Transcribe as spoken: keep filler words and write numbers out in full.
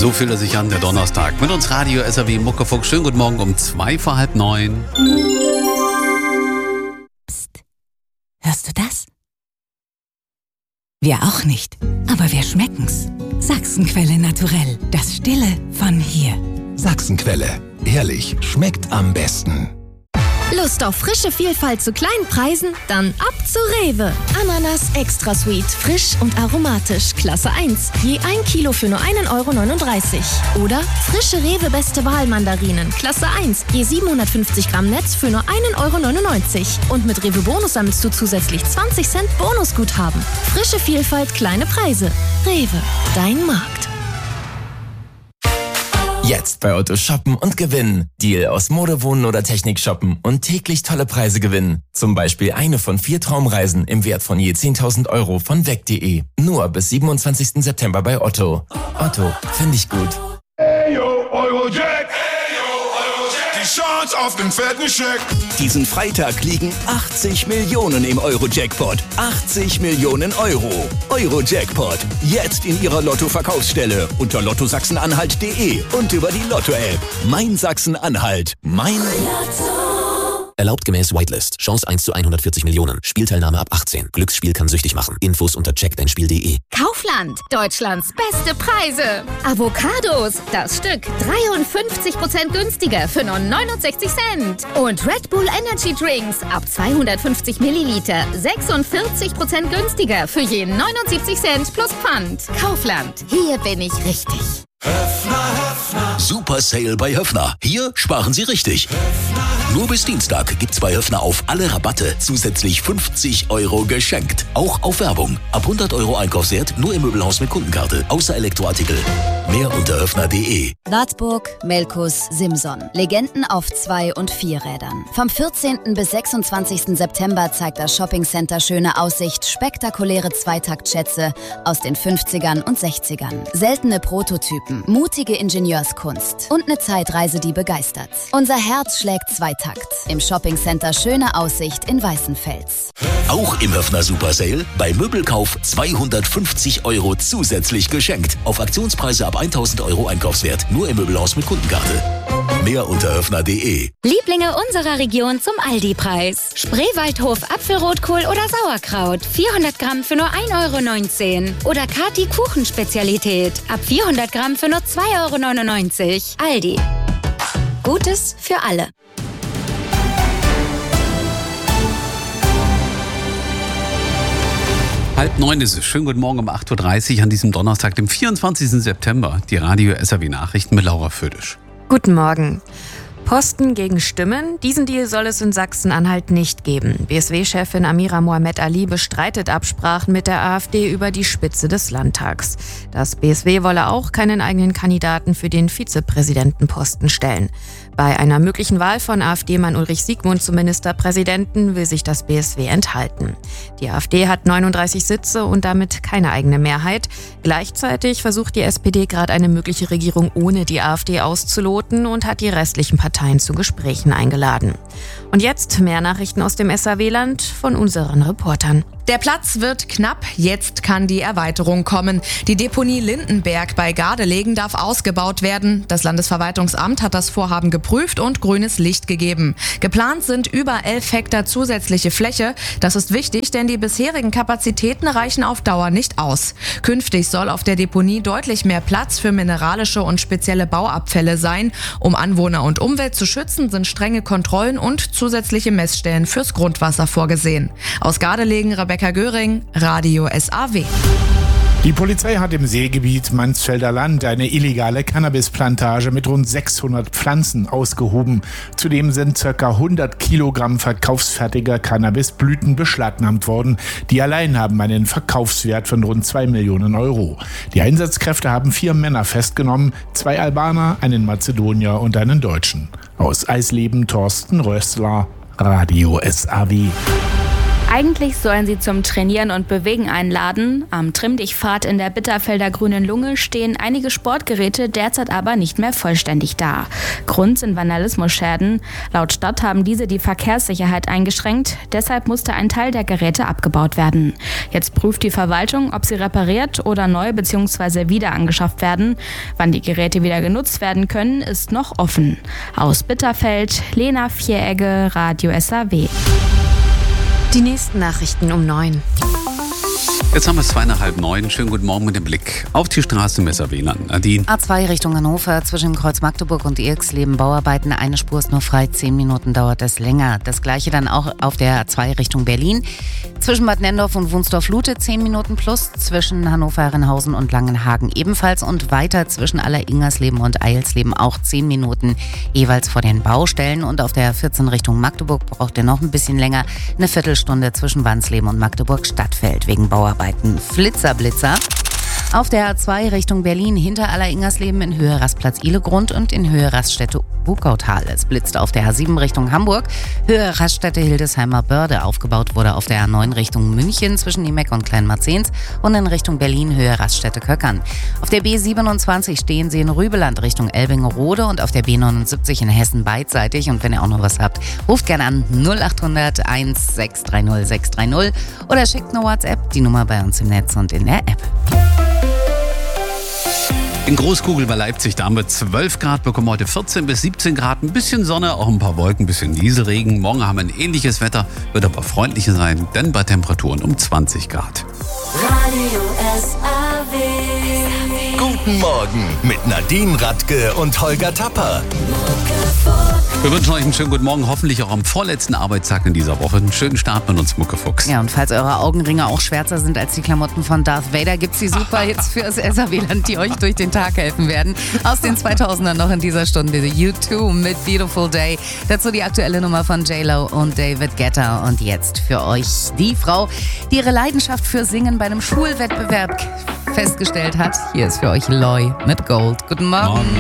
So fühlt er sich an, der Donnerstag. Mit uns Radio S R W Muckefuck. Schönen guten Morgen um zwei vor halb neun. Psst. Hörst du das? Wir auch nicht, aber wir schmecken's. Sachsenquelle Naturell, das Stille von hier. Sachsenquelle, ehrlich, schmeckt am besten. Lust auf frische Vielfalt zu kleinen Preisen? Dann ab zu Rewe. Ananas Extra Sweet, frisch und aromatisch, Klasse eins. Je ein Kilo für nur einen Euro neununddreißig. Oder frische Rewe Beste Wahl Mandarinen, Klasse eins. Je siebenhundertfünfzig Gramm Netz für nur einen Euro neunundneunzig. Und mit Rewe Bonus sammelst du zusätzlich zwanzig Cent Bonusguthaben. Frische Vielfalt, kleine Preise. Rewe, dein Markt. Jetzt bei Otto shoppen und gewinnen. Deal aus Mode, Wohnen oder Technik shoppen und täglich tolle Preise gewinnen. Zum Beispiel eine von vier Traumreisen im Wert von je zehntausend Euro von weg punkt de. Nur bis siebenundzwanzigsten September bei Otto. Otto, finde ich gut. Hey yo, Eurojack! Hey yo, Eurojack! Die Chance auf den fetten Scheck! Diesen Freitag liegen achtzig Millionen im Euro-Jackpot. achtzig Millionen Euro. Euro-Jackpot. Jetzt in Ihrer Lotto-Verkaufsstelle unter lotto sachsen-anhalt punkt de und über die Lotto-App. Mein Sachsen-Anhalt. Mein Lotto. Erlaubt gemäß Whitelist. Chance eins zu hundertvierzig Millionen. Spielteilnahme ab achtzehn. Glücksspiel kann süchtig machen. Infos unter check dein spiel punkt de. Kaufland. Deutschlands beste Preise. Avocados. Das Stück dreiundfünfzig Prozent günstiger für nur neunundsechzig Cent. Und Red Bull Energy Drinks ab zweihundertfünfzig Milliliter sechsundvierzig Prozent günstiger für je neunundsiebzig Cent plus Pfand. Kaufland. Hier bin ich richtig. Höffner, Höffner. Super Sale bei Höffner. Hier sparen Sie richtig. Höffner. Nur bis Dienstag gibt's bei Höffner auf alle Rabatte zusätzlich fünfzig Euro geschenkt. Auch auf Werbung. Ab hundert Euro Einkaufswert nur im Möbelhaus mit Kundenkarte. Außer Elektroartikel. Mehr unter höffner punkt de. Wartburg, Melkus, Simson. Legenden auf Zwei- und Vierrädern. Vom vierzehnten bis sechsundzwanzigsten September zeigt das Shoppingcenter Schöne Aussicht spektakuläre Zweitaktschätze aus den fünfzigern und sechzigern. Seltene Prototypen, mutige Ingenieurskunst und eine Zeitreise, die begeistert. Unser Herz schlägt Zweitakt. Im Shoppingcenter Schöne Aussicht in Weißenfels. Auch im Höffner Super Sale bei Möbelkauf zweihundertfünfzig Euro zusätzlich geschenkt. Auf Aktionspreise ab eintausend Euro Einkaufswert. Nur im Möbelhaus mit Kundenkarte. Mehr unter höffner punkt de. Lieblinge unserer Region zum Aldi-Preis. Spreewaldhof Apfelrotkohl oder Sauerkraut. vierhundert Gramm für nur ein Euro neunzehn. Oder Kati Kuchenspezialität. Ab vierhundert Gramm für nur zwei Euro neunundneunzig. Aldi. Gutes für alle. Halb neun ist es. Schönen guten Morgen um acht Uhr dreißig an diesem Donnerstag, dem vierundzwanzigsten September. Die Radio S R W Nachrichten mit Laura Födisch. Guten Morgen. Posten gegen Stimmen. Diesen Deal soll es in Sachsen-Anhalt nicht geben. B S W-Chefin Amira Mohamed Ali bestreitet Absprachen mit der AfD über die Spitze des Landtags. Das B S W wolle auch keinen eigenen Kandidaten für den Vizepräsidentenposten stellen. Bei einer möglichen Wahl von AfD-Mann Ulrich Siegmund zum Ministerpräsidenten will sich das B S W enthalten. Die AfD hat neununddreißig Sitze und damit keine eigene Mehrheit. Gleichzeitig versucht die S P D gerade eine mögliche Regierung ohne die AfD auszuloten und hat die restlichen Parteien zu Gesprächen eingeladen. Und jetzt mehr Nachrichten aus dem S R W-Land von unseren Reportern. Der Platz wird knapp, jetzt kann die Erweiterung kommen. Die Deponie Lindenberg bei Gardelegen darf ausgebaut werden. Das Landesverwaltungsamt hat das Vorhaben geprüft und grünes Licht gegeben. Geplant sind über elf Hektar zusätzliche Fläche. Das ist wichtig, denn die bisherigen Kapazitäten reichen auf Dauer nicht aus. Künftig soll auf der Deponie deutlich mehr Platz für mineralische und spezielle Bauabfälle sein. Um Anwohner und Umwelt zu schützen, sind strenge Kontrollen und zusätzliche Messstellen fürs Grundwasser vorgesehen. Aus Gardelegen, Rebecca Göring, Radio S A W. Die Polizei hat im Seegebiet Mansfelder Land eine illegale Cannabisplantage mit rund sechshundert Pflanzen ausgehoben. Zudem sind ca. hundert Kilogramm verkaufsfertiger Cannabisblüten beschlagnahmt worden. Die allein haben einen Verkaufswert von rund zwei Millionen Euro. Die Einsatzkräfte haben vier Männer festgenommen, zwei Albaner, einen Mazedonier und einen Deutschen. Aus Eisleben Thorsten Rössler, Radio S A W. Eigentlich sollen sie zum Trainieren und Bewegen einladen. Am Trimm-Dich-Pfad in der Bitterfelder Grünen Lunge stehen einige Sportgeräte derzeit aber nicht mehr vollständig da. Grund sind Vandalismusschäden. Laut Stadt haben diese die Verkehrssicherheit eingeschränkt. Deshalb musste ein Teil der Geräte abgebaut werden. Jetzt prüft die Verwaltung, ob sie repariert oder neu bzw. wieder angeschafft werden. Wann die Geräte wieder genutzt werden können, ist noch offen. Aus Bitterfeld, Lena Vieregge, Radio S A W. Die nächsten Nachrichten um neun. Jetzt haben wir es zweieinhalb neun. Schönen guten Morgen mit dem Blick auf die Straße im S A W-Land. Nadine. A zwei Richtung Hannover, zwischen Kreuz Magdeburg und Irxleben Bauarbeiten. Eine Spur ist nur frei, zehn Minuten dauert es länger. Das gleiche dann auch auf der A zwei Richtung Berlin. Zwischen Bad Nenndorf und Wunsdorf-Lute zehn Minuten plus. Zwischen Hannover-Herrenhausen und Langenhagen ebenfalls. Und weiter zwischen Aller-Ingersleben und Eilsleben auch zehn Minuten jeweils vor den Baustellen. Und auf der A vierzehn Richtung Magdeburg braucht ihr noch ein bisschen länger. Eine Viertelstunde zwischen Wansleben und Magdeburg-Stadtfeld wegen Bauarbeiten. Flitzer, Blitzer. Auf der A zwei Richtung Berlin hinter Aller-Ingersleben in Höhe Rastplatz Ihlegrund und in Höhe Raststätte Bukautal. Es blitzt auf der A sieben Richtung Hamburg, Höhe Raststätte Hildesheimer Börde. Aufgebaut wurde auf der A neun Richtung München zwischen Niemeck und Kleinmarzens und in Richtung Berlin Höhe Raststätte Köckern. Auf der B siebenundzwanzig stehen Sie in Rübeland Richtung Elbingerode und auf der B neunundsiebzig in Hessen beidseitig. Und wenn ihr auch noch was habt, ruft gerne an null acht hundert eins sechs drei null sechs drei null oder schickt eine WhatsApp, die Nummer bei uns im Netz und in der App. In Großkugel bei Leipzig, da haben wir zwölf Grad, bekommen heute vierzehn bis siebzehn Grad, ein bisschen Sonne, auch ein paar Wolken, ein bisschen Nieselregen. Morgen haben wir ein ähnliches Wetter, wird aber freundlicher sein, denn bei Temperaturen um zwanzig Grad. Radio S A W. Guten Morgen mit Nadine Radke und Holger Tapper. Wir wünschen euch einen schönen guten Morgen, hoffentlich auch am vorletzten Arbeitstag in dieser Woche. Einen schönen Start mit uns, Muckefuchs. Ja, und falls eure Augenringe auch schwärzer sind als die Klamotten von Darth Vader, gibt's die Superhits fürs S A W-Land, die euch durch den Tag helfen werden. Aus den zweitausendern noch in dieser Stunde U zwei mit Beautiful Day. Dazu die aktuelle Nummer von J-Lo und David Guetta. Und jetzt für euch die Frau, die ihre Leidenschaft für Singen bei einem Schulwettbewerb festgestellt hat. Hier ist für euch Loy mit Gold. Guten Morgen. Morgen.